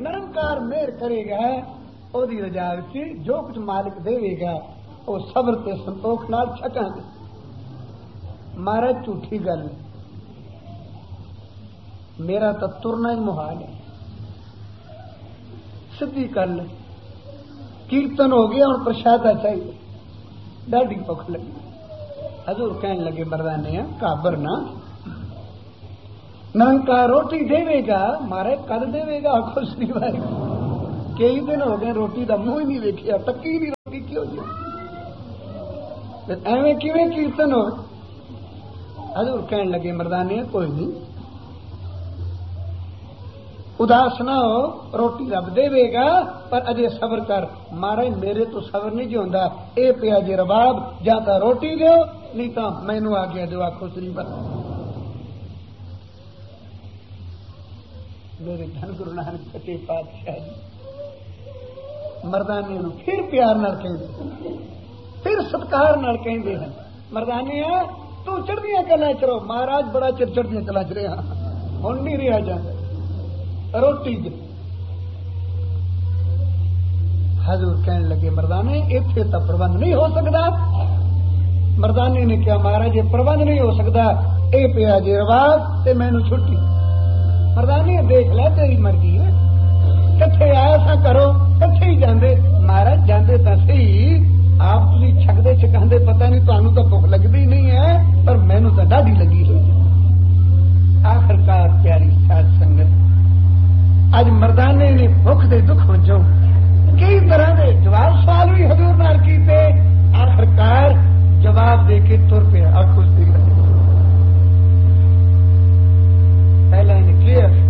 نرنکار مہر کرے گا وہ رجا جو کچھ مالک دے گا وہ صبر تے سنتوخ نال چھکاں گے. مہاراج جھوٹھی گل میرا تو ترنا ہی محال ہے. سدھی گل کیرتن ہو گیا ہوں پرشادہ چاہیے ڈاڈی بھوک لگی. حضور کہنے لگے مردانے کابر نہ نرنکار روٹی دے گا مارے کد دے گا آخو سی بھائی کئی دن ہو گئے روٹی کا منہ ہی نہیں ویکیا ٹکی نہیں روٹی کیوں جی ایویں کیویں کیرتن ہو. حضور کہنے لگے مردانے کوئی نہیں اداس نہ ہو روٹی رب دے گا پر اجے صبر کر. مارا میرے تو صبر نہیں جو ہوندا اے پیا جے رباب جا تا روٹی دیو نہیں تا مینو آ گیا دیو آخو سری بس. میرے دھن گرو نانک سچے پاتشاہ جی مردانے نو پھر پیار نال کہندے پھر ستکار نال کہندے ہیں مردانے تو چڑھدیاں کلاں چ رہو. مہاراج بڑا چر چڑھدیاں کلاں چ رہا ہن نہیں رہا جاندا روٹی دے. حضور کہنے لگے مردانے اتنے تو پربند نہیں ہو سکتا. مردانے نے کیا مہاراج یہ پربند نہیں ہو سکتا اے پیا جی رواج تے مینو چھٹی. مردانے دیکھ لے تیری مرضی ہے کٹھے آیا سا کرو کٹھے ہی جاندے. مہاراج جاندے تو صحیح آپ تھی چھکتے چھکاندے پتہ نہیں تمہیں تو بھوک لگتی نہیں ہے پر مینو تو ڈاڈی لگی ہے. آخرکار پیاری ساتھ سنگت اج مردانے نے بھوک دے دکھ وجوں کئی طرح کے جواب سوال بھی حضور نال کیتے آخرکار جواب دے کے تر پیا. آخو سی پہلا کلیئر